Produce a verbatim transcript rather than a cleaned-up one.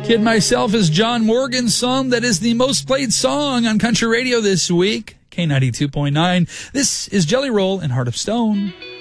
Kid Myself is John Morgan's song that is the most played song on country radio this week. K ninety-two point nine. This is Jelly Roll and Heart of Stone.